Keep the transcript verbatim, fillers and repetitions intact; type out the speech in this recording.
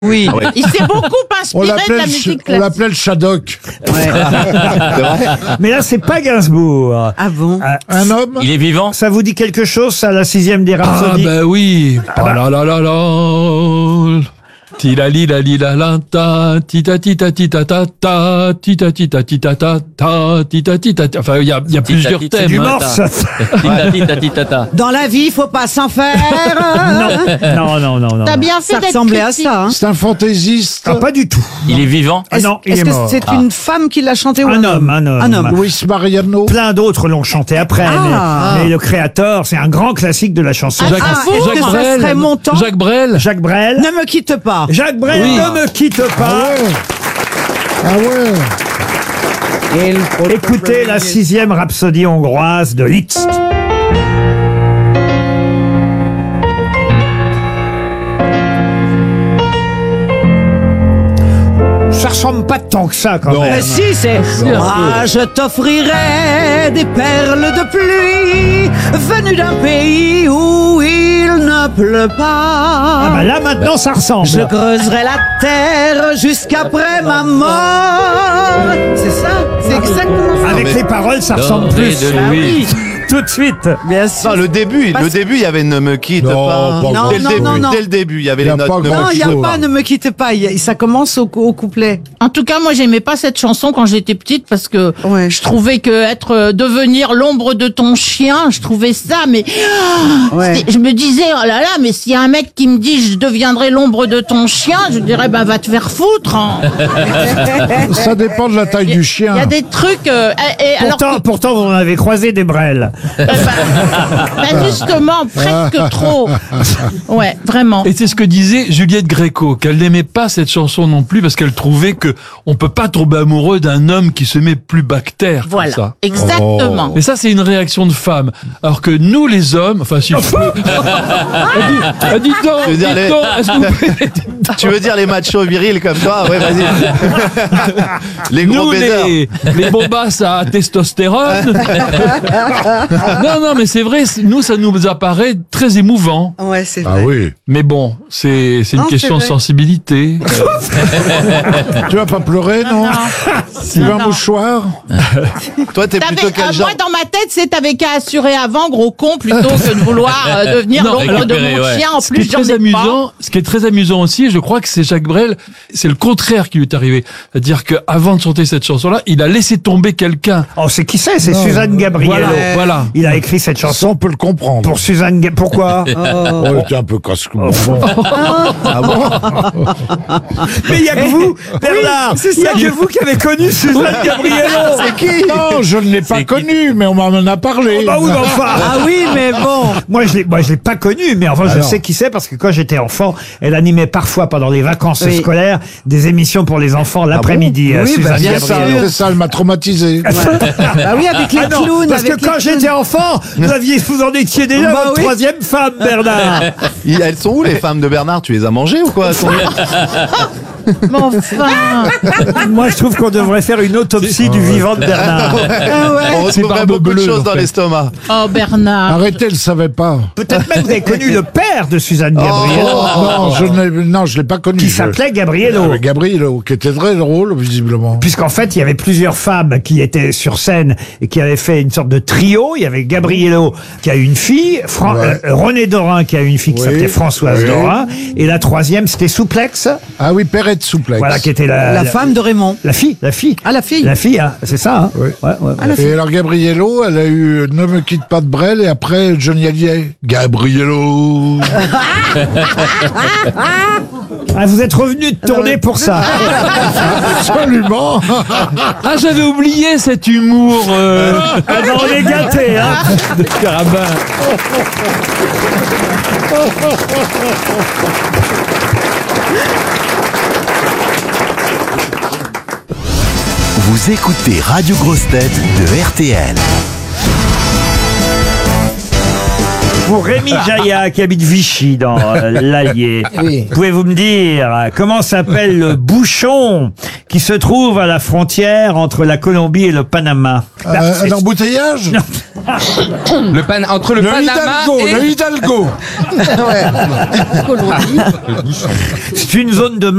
Oui. Ah ouais. Il s'est beaucoup On inspiré de l'appelait la le, musique on classique. l'appelait le Shadok. Mais là, c'est pas Gainsbourg. Ah bon? Ah, Un homme. Il est vivant? ça vous dit quelque chose, ça, la sixième des Ah Rhapsodies? ben oui. Oh là là là là. Tila li la li la la ta tita tita tita ta ta tita tita tita ta ta tita tita. Enfin, il y a il y a plusieurs tita, thèmes. Du hein. morse. Tita tita tita ta. Dans la vie, faut pas s'en faire. Non, non, non, non. T'as non. bien fait Ça d'être ressemblait à critique. ça. Hein. C'est un fantaisiste. Ah, pas du tout. Il est vivant? Ah non, il Est-ce est que mort. c'est Ah. une femme qui l'a chanté ou Un un homme, un homme. Un homme. Luis Mariano. Plein d'autres l'ont chanté après, Ah. mais, mais le créateur, c'est un grand classique de la chanson. Jacques, Ah, Jacques est-ce que ça Brel. serait mon temps Jacques Brel. Jacques Brel. Ne me quitte pas. Jacques Brel Oui. ne me quitte Ah pas. ouais. Ah ouais. Écoutez la sixième rhapsodie hongroise de Liszt. Ça ressemble pas tant que ça quand Non. même. Mais si, c'est moi, je t'offrirai des perles de pluie venues d'un pays où il ne pleut pas. Ah bah là maintenant ça ressemble. Je creuserai la terre jusqu'après ma mort. C'est ça, c'est exactement ça. Avec mais- les paroles ça ressemble D'André plus. de Ah Louis. oui, Tout de suite. bien sûr. Non, le début, Parce- le début, il y avait ne me quitte Non, pas. pas Non, dès le non, début, non, non. dès le début, il y avait Il y les a notes. pas ne me grand Non, il n'y a chose. pas, ne me quitte pas. Il y a- ça commence au, au couplet. En tout cas, moi, j'aimais pas cette chanson quand j'étais petite parce que Ouais. je trouvais que être euh, devenir l'ombre de ton chien, je trouvais ça, mais ah, Ouais. c'était- je me disais oh là là, mais s'il y a un mec qui me dit je deviendrai l'ombre de ton chien, je dirais bah va te faire foutre. hein. Ça dépend de la taille du chien. Il y a des trucs. euh, et, et alors Pourtant, que- pourtant vous en avez croisé des Brel. euh, bah, bah, justement, presque trop. Ouais, vraiment. Et c'est ce que disait Juliette Gréco, qu'elle n'aimait pas cette chanson non plus parce qu'elle trouvait que on peut pas tomber amoureux d'un homme qui se met plus bactère comme Voilà, ça. exactement. Mais ça, c'est une réaction de femme. Alors que nous, les hommes, enfin, si je peux... Ah, dis, ah, dis donc, Je veux dire, dis les- donc, est-ce que vous pouvez- Tu veux dire les machos virils comme toi? Ouais, vas-y. Les gros nous, baisers. les, les bombasses à testostérone. non, non, mais c'est vrai, c'est- nous, ça nous apparaît très émouvant. Ouais, c'est Ah vrai. oui. Mais bon, c'est c'est une Non, question de c'est vrai. sensibilité. Tu vas pas pleurer, non, Tu veux un non. mouchoir? Toi, t'es T'avais- plutôt quel euh, genre? moi, dans ma tête, c'est t'avais qu'à assurer avant, gros con, plutôt que de vouloir euh, devenir Non, l'ombre de récupérer, mon ouais. chien. En Ce qui plus, est j'en très ai amusant, ce qui est très amusant aussi, je crois que c'est Jacques Brel, c'est le contraire qui lui est arrivé. C'est-à-dire qu'avant de chanter cette chanson-là, il a laissé tomber quelqu'un. Oh, c'est qui c'est? C'est Suzanne Gabriello. Voilà, voilà. Il a écrit cette Ça, chanson on peut le comprendre. pour Suzanne Ga- Pourquoi? Oh, t'es un peu casse-cou. Ah bon? Mais il y a que vous, Bernard. c'est Il y a ça. que vous qui avez connu Suzanne Gabriello. C'est qui? Non, je ne l'ai pas C'est qui connu, mais on m'en a parlé. Bah oui, mais enfin. Ah oui, mais bon. Moi, je l'ai, moi, je l'ai pas connue, mais enfin, je Alors. sais qui c'est parce que quand j'étais enfant, elle animait parfois pendant les vacances Oui. scolaires des émissions pour les enfants l'après-midi. euh, Oui, bah, Suzanne bien C'est ça, Gabriello. c'est ça, elle m'a traumatisé. Bah oui, avec les Ah non, clowns. parce que avec les quand clowns. j'étais enfant, vous aviez, vous en étiez déjà Bah votre oui. troisième femme, Bernard. Il- Elles sont où les femmes de Bernard? Tu les as mangées ou quoi? Elles sont- Mais enfin, Moi, je trouve qu'on devrait faire une autopsie du vivant de Bernard. Ah ouais. On retrouverait Barbe beaucoup de Bleue, choses en dans fait. l'estomac. oh Bernard. Arrêtez, elle savait pas. Peut-être même vous avez connu le père de Suzanne Oh. Gabriello, Non, je ne non, je l'ai pas connu. qui Je- s'appelait Gabriello. Euh, Gabriello, qui était très drôle, visiblement. Puisqu'en fait, il y avait plusieurs femmes qui étaient sur scène et qui avaient fait une sorte de trio. Il y avait Gabriello qui a eu une fille, Fran- Ouais. euh, René Dorin qui a eu une fille qui Oui. s'appelait Françoise Oui. Dorin. Et la troisième, c'était Souplex, Ah oui, Perrette Souplex. voilà, qui était la, La femme de Raymond. La fille, la fille. Ah, la fille. La fille, hein, c'est ça. Hein. Oui. Ouais, ouais, ouais. Et alors Gabriello, elle a eu Ne me quitte pas de Brel et après Johnny Hallyday. Gabriello. Ah, vous êtes revenu de tourner pour ça. Absolument. Ah, j'avais oublié cet humour euh, Ah ben, on est gâtés, hein. de Carabin. Vous écoutez Radio Grosse Tête de R T L. Pour Rémi Jaillat, qui habite Vichy, dans euh, l'Allier, pouvez-vous me dire euh, comment s'appelle le bouchon qui se trouve à la frontière entre la Colombie et le Panama? Bah, Euh, c'est- un embouteillage. Le pan- entre le, Le Panama Hidalgo, et... le Hidalgo. c'est une zone de